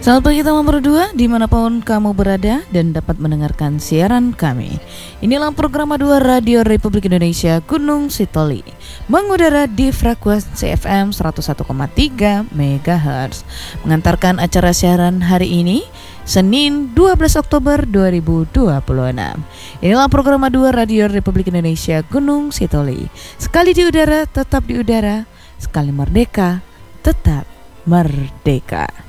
Selamat pagi teman berdua, dimanapun kamu berada dan dapat mendengarkan siaran kami. Inilah program 2 Radio Republik Indonesia Gunung Sitoli, mengudara di frekuensi FM 101,3 MHz. Mengantarkan acara siaran hari ini, Senin 12 Oktober 2026. Inilah program 2 Radio Republik Indonesia Gunung Sitoli. Sekali di udara, tetap di udara. Sekali merdeka, tetap merdeka.